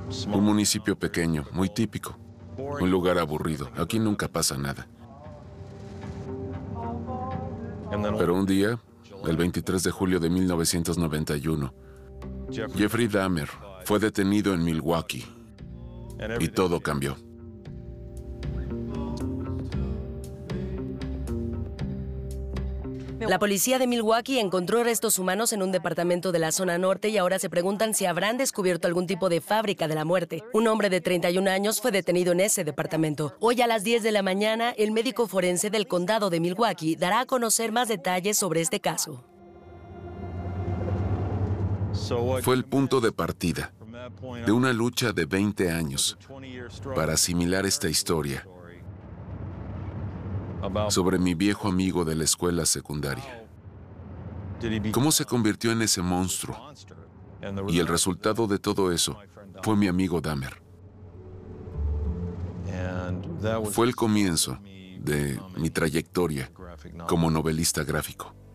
Un municipio pequeño, muy típico. Un lugar aburrido. Aquí nunca pasa nada. Pero un día, el 23 de julio de 1991, Jeffrey Dahmer fue detenido en Milwaukee y todo cambió. La policía de Milwaukee encontró restos humanos en un departamento de la zona norte y ahora se preguntan si habrán descubierto algún tipo de fábrica de la muerte. Un hombre de 31 años fue detenido en ese departamento. Hoy a las 10 de la mañana, el médico forense del condado de Milwaukee dará a conocer más detalles sobre este caso. Fue el punto de partida de una lucha de 20 años para asimilar esta historia sobre mi viejo amigo de la escuela secundaria. ¿Cómo se convirtió en ese monstruo? Y el resultado de todo eso fue mi amigo Dahmer. Fue el comienzo de mi trayectoria como novelista gráfico.